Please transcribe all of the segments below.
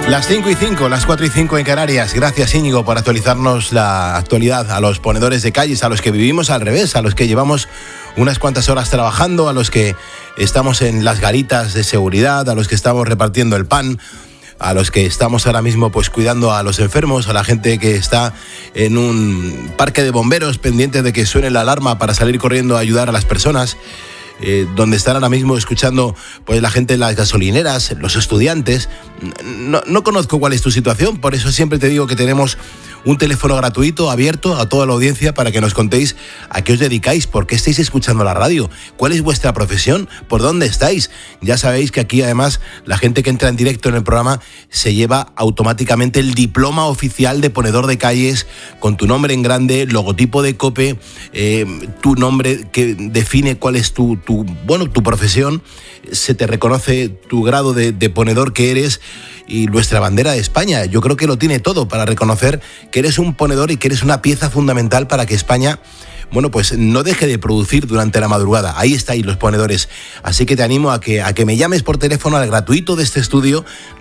Las 5:05, las 4:05 en Canarias. Gracias, Íñigo, por actualizarnos la actualidad a los ponedores de calles, a los que vivimos al revés, a los que llevamos unas cuantas horas trabajando, a los que estamos en las garitas de seguridad, a los que estamos repartiendo el pan, a los que estamos ahora mismo pues cuidando a los enfermos, a la gente que está en un parque de bomberos pendiente de que suene la alarma para salir corriendo a ayudar a las personas. Donde están ahora mismo escuchando pues la gente en las gasolineras, los estudiantes. No conozco cuál es tu situación, por eso siempre te digo que tenemos un teléfono gratuito abierto a toda la audiencia para que nos contéis a qué os dedicáis, por qué estáis escuchando la radio, cuál es vuestra profesión, por dónde estáis. Ya sabéis que aquí además la gente que entra en directo en el programa se lleva automáticamente el diploma oficial de ponedor de calles con tu nombre en grande, logotipo de COPE, tu nombre que define cuál es tu profesión, se te reconoce tu grado de ponedor que eres y nuestra bandera de España. Yo creo que lo tiene todo para reconocer que eres un ponedor y que eres una pieza fundamental para que España, pues no deje de producir durante la madrugada. Ahí estáis los ponedores. Así que te animo a que me llames por teléfono al gratuito de este estudio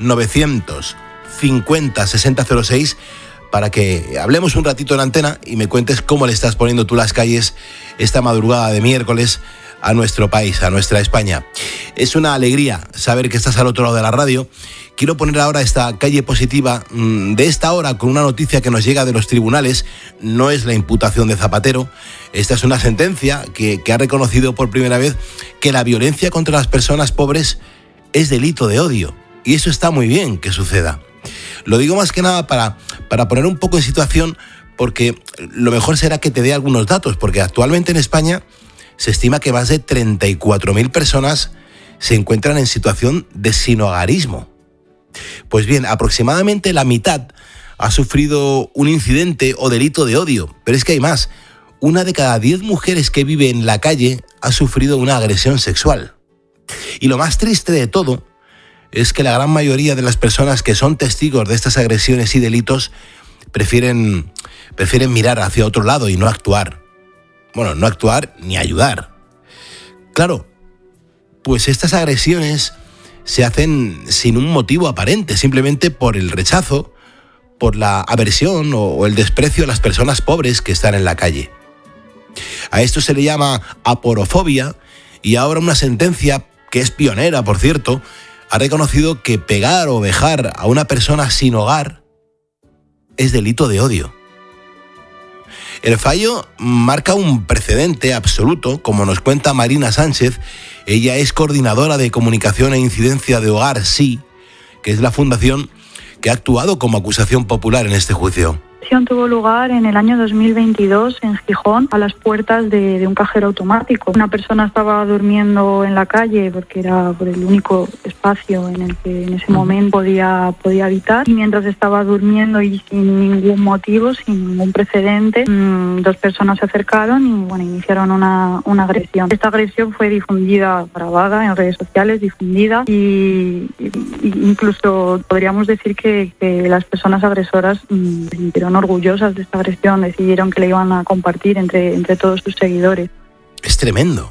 950 6006 para que hablemos un ratito en antena y me cuentes cómo le estás poniendo tú las calles esta madrugada de miércoles a nuestro país, a nuestra España. Es una alegría saber que estás al otro lado de la radio. Quiero poner ahora esta calle positiva de esta hora con una noticia que nos llega de los tribunales. No es la imputación de Zapatero. Esta es una sentencia que ha reconocido por primera vez que la violencia contra las personas pobres es delito de odio. Y eso está muy bien que suceda. Lo digo más que nada para poner un poco en situación, porque lo mejor será que te dé algunos datos, porque actualmente en España se estima que más de 34.000 personas se encuentran en situación de sinhogarismo. Pues bien, aproximadamente la mitad ha sufrido un incidente o delito de odio, pero es que hay más. 1 de cada 10 mujeres que vive en la calle ha sufrido una agresión sexual. Y lo más triste de todo es que la gran mayoría de las personas que son testigos de estas agresiones y delitos prefieren mirar hacia otro lado y no actuar. No actuar ni ayudar. Claro, pues estas agresiones se hacen sin un motivo aparente, simplemente por el rechazo, por la aversión o el desprecio a las personas pobres que están en la calle. A esto se le llama aporofobia y ahora una sentencia, que es pionera, por cierto, ha reconocido que pegar o vejar a una persona sin hogar es delito de odio. El fallo marca un precedente absoluto, como nos cuenta Marina Sánchez. Ella es coordinadora de comunicación e incidencia de Hogar Sí, que es la fundación que ha actuado como acusación popular en este juicio. La acción tuvo lugar en el año 2022 en Gijón, a las puertas de un cajero automático. Una persona estaba durmiendo en la calle porque era por el único espacio en el que en ese momento podía habitar, y mientras estaba durmiendo y sin ningún motivo, sin ningún precedente, 2 personas se acercaron y iniciaron una agresión. Esta agresión fue difundida, grabada en redes sociales, y incluso podríamos decir que las personas agresoras se sintieron orgullosas de esta agresión, decidieron que la iban a compartir entre todos sus seguidores. Es tremendo,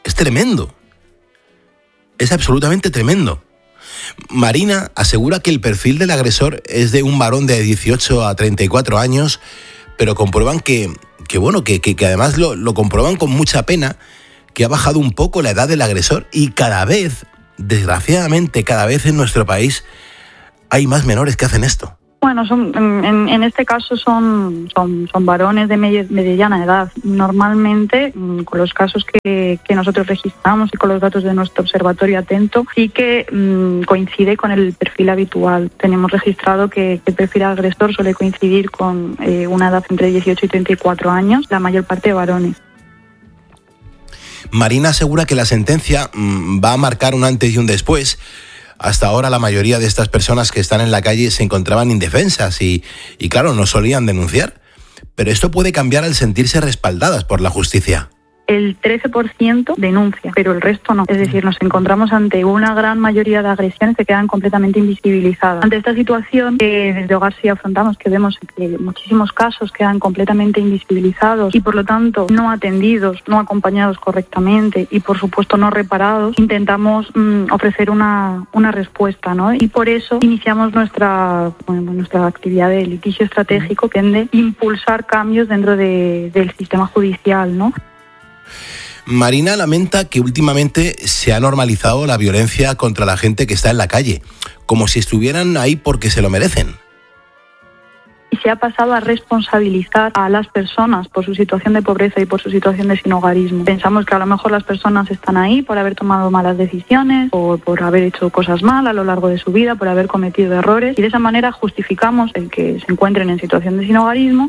es absolutamente tremendo. Marina asegura que el perfil del agresor es de un varón de 18 a 34 años, pero comprueban que además lo comprueban con mucha pena, que ha bajado un poco la edad del agresor y cada vez, desgraciadamente, en nuestro país hay más menores que hacen esto. En este caso son varones de mediana edad. Normalmente, con los casos que nosotros registramos y con los datos de nuestro observatorio atento, sí que coincide con el perfil habitual. Tenemos registrado que el perfil agresor suele coincidir con una edad entre 18 y 34 años, la mayor parte de varones. Marina asegura que la sentencia va a marcar un antes y un después. Hasta ahora la mayoría de estas personas que están en la calle se encontraban indefensas y claro, no solían denunciar. Pero esto puede cambiar al sentirse respaldadas por la justicia. el 13% denuncia, pero el resto no. Es decir, nos encontramos ante una gran mayoría de agresiones que quedan completamente invisibilizadas. Ante esta situación que desde Hogar Sí afrontamos, que vemos que muchísimos casos quedan completamente invisibilizados y por lo tanto no atendidos, no acompañados correctamente y por supuesto no reparados, intentamos ofrecer una respuesta, ¿no? Y por eso iniciamos nuestra actividad de litigio estratégico que tiende a impulsar cambios dentro del sistema judicial, ¿no? Marina lamenta que últimamente se ha normalizado la violencia contra la gente que está en la calle, como si estuvieran ahí porque se lo merecen. Y se ha pasado a responsabilizar a las personas por su situación de pobreza y por su situación de sinhogarismo. Pensamos que a lo mejor las personas están ahí por haber tomado malas decisiones o por haber hecho cosas mal a lo largo de su vida, por haber cometido errores, y de esa manera justificamos el que se encuentren en situación de sinhogarismo.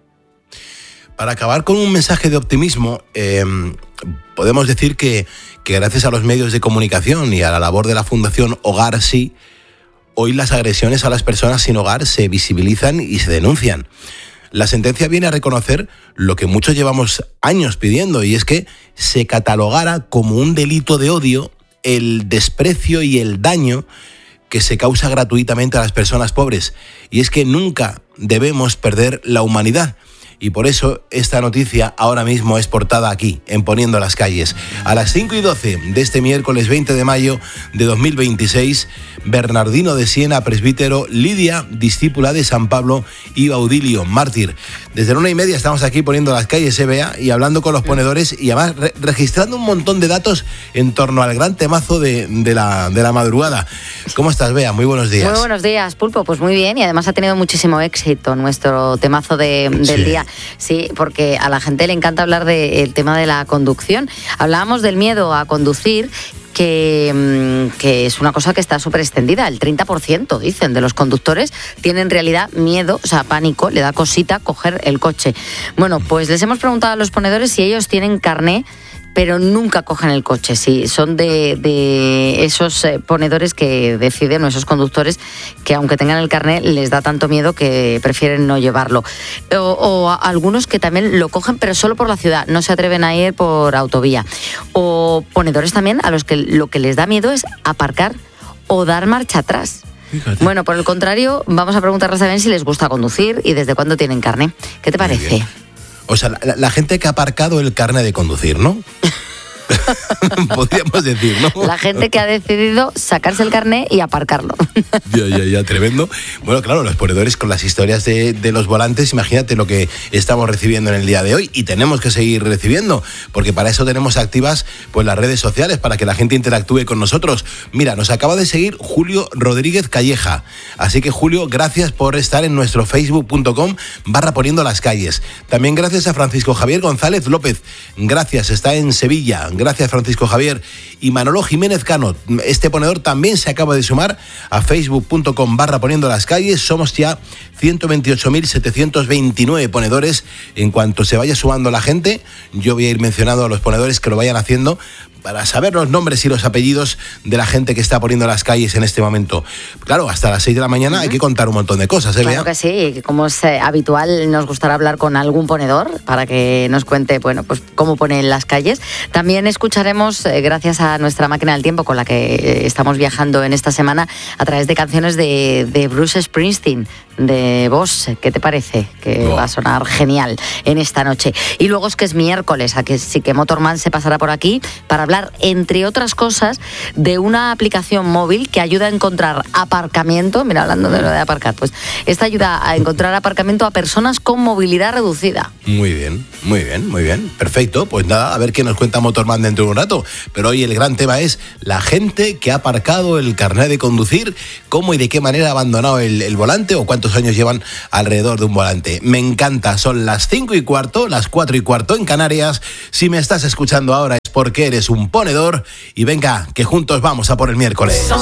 Para acabar con un mensaje de optimismo, podemos decir que gracias a los medios de comunicación y a la labor de la Fundación Hogar Sí, hoy las agresiones a las personas sin hogar se visibilizan y se denuncian. La sentencia viene a reconocer lo que muchos llevamos años pidiendo, y es que se catalogara como un delito de odio el desprecio y el daño que se causa gratuitamente a las personas pobres. Y es que nunca debemos perder la humanidad. Y por eso esta noticia ahora mismo es portada aquí, en Poniendo las Calles. A las 5:12 de este miércoles 20 de mayo de 2026, Bernardino de Siena, presbítero, Lidia, discípula de San Pablo, y Baudilio, mártir. Desde la 1:30 estamos aquí Poniendo las Calles, Bea, y hablando con los ponedores y además registrando un montón de datos en torno al gran temazo de la madrugada. ¿Cómo estás, Bea? Muy buenos días. Muy buenos días, Pulpo. Pues muy bien, y además ha tenido muchísimo éxito nuestro temazo del día. Sí, porque a la gente le encanta hablar del tema de la conducción. Hablábamos del miedo a conducir, que es una cosa que está súper extendida. El 30%, dicen, de los conductores tienen en realidad miedo, o sea, pánico, le da cosita coger el coche. Bueno, pues les hemos preguntado a los ponedores si ellos tienen carné, pero nunca cogen el coche. Sí, son de esos ponedores que deciden, o esos conductores que aunque tengan el carnet les da tanto miedo que prefieren no llevarlo. O algunos que también lo cogen pero solo por la ciudad, no se atreven a ir por autovía. O ponedores también a los que lo que les da miedo es aparcar o dar marcha atrás. Fíjate. Bueno, por el contrario, vamos a preguntarles también si les gusta conducir y desde cuándo tienen carnet. ¿Qué te parece? O sea, la gente que ha aparcado el carnet de conducir, ¿no? Podríamos decir, ¿no? La gente que ha decidido sacarse el carnet y aparcarlo. Ya, tremendo. Bueno, claro, los ponedores con las historias de los volantes, imagínate lo que estamos recibiendo en el día de hoy, y tenemos que seguir recibiendo, porque para eso tenemos activas pues las redes sociales, para que la gente interactúe con nosotros. Mira, nos acaba de seguir Julio Rodríguez Calleja, así que Julio, gracias por estar en nuestro facebook.com/Poniendo las Calles. También gracias a Francisco Javier González López, gracias, está en Sevilla. Gracias, Francisco Javier. Y Manolo Jiménez Cano, este ponedor también se acaba de sumar a facebook.com/Poniendo las Calles. Somos ya 128.729 ponedores. En cuanto se vaya sumando la gente, yo voy a ir mencionando a los ponedores que lo vayan haciendo para saber los nombres y los apellidos de la gente que está poniendo las calles en este momento. Claro, hasta las 6 de la mañana hay que contar un montón de cosas, ¿eh, Bea? Claro que sí, como es habitual, nos gustará hablar con algún ponedor para que nos cuente, bueno, pues cómo ponen las calles. También escucharemos, gracias a nuestra máquina del tiempo con la que estamos viajando en esta semana, a través de canciones de Bruce Springsteen, de Boss. ¿Qué te parece? Que va a sonar genial en esta noche. Y luego es que es miércoles, a que sí que Motorman se pasará por aquí para hablar, entre otras cosas, de una aplicación móvil que ayuda a encontrar aparcamiento. Mira, hablando de lo de aparcar, pues esta ayuda a encontrar aparcamiento a personas con movilidad reducida. Muy bien. Perfecto, pues nada, a ver qué nos cuenta Motorman dentro de un rato. Pero hoy el gran tema es la gente que ha aparcado el carnet de conducir, cómo y de qué manera ha abandonado el volante, o cuántos años llevan alrededor de un volante. Me encanta, son las 5:15, las 4:15 en Canarias. Si me estás escuchando ahora es porque eres un ponedor, y venga, que juntos vamos a por el miércoles.